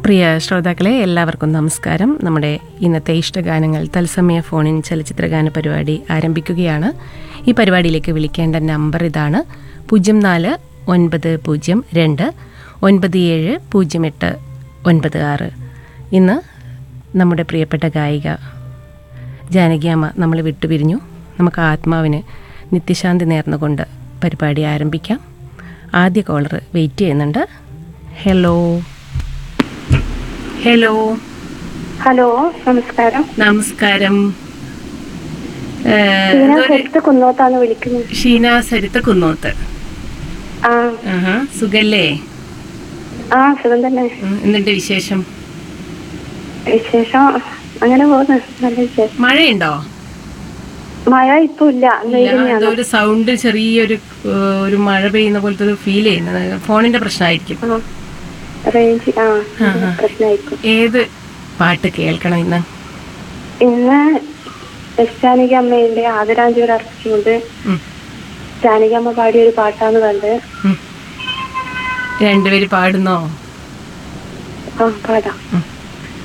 പ്രിയ ശ്രോതാക്കളെ, എല്ലാവർക്കും നമസ്കാരം. നമ്മുടെ ഇന്നത്തെ ഇഷ്ടഗാനങ്ങൾ തത്സമയ ഫോണിൻ ചലച്ചിത്രഗാന പരിപാടി ആരംഭിക്കുകയാണ്. ഈ പരിപാടിയിലേക്ക് വിളിക്കേണ്ട നമ്പർ ഇതാണ്: 049029709896. ഇന്ന് നമ്മുടെ പ്രിയപ്പെട്ട ഗായിക ജാനകിയമ്മ നമ്മൾ വിട്ടുപിരിഞ്ഞു. നമുക്ക് ആത്മാവിന് നിത്യശാന്തി നേർന്നുകൊണ്ട് പരിപാടി ആരംഭിക്കാം. ആദ്യ കോളർ വെയിറ്റ് ചെയ്യുന്നുണ്ട്. ഹലോ ഹലോ ഹലോ, നമസ്കാരം. നമസ്കാരം. കുന്നോത്താണ് വിളിക്കുന്നത്. ഷീന സരിത്ത കുന്നോത്ത്. സുഖല്ലേ? സുഖം തന്നെ. എന്നിട്ട് വിശേഷം? വിശേഷം അങ്ങനെ പോകുന്നു. നല്ല വിശേഷം. മഴയുണ്ടോ? മഴ ഇപ്പൊ ഇല്ല. ഒരു സൗണ്ട് ചെറിയൊരു മഴ പെയ്യുന്ന പോലത്തെ ഒരു ഫീൽ ചെയ്യുന്നത്. ഫോണിന്റെ പ്രശ്നമായിരിക്കും. റേഞ്ച് പ്രശ്നമായിരിക്കും. ഏത് പാട്ട് കേൾക്കണം ഇന്ന്? ഇന്ന് ജാനകി അമ്മയുടെ ആദരാഞ്ജലി അർപ്പിച്ചുകൊണ്ട് ജാനകി അമ്മ പാടിയ ഒരു പാട്ടാന്ന് കണ്ട്. രണ്ടുപേര് പാടുന്നോ? പാടാം.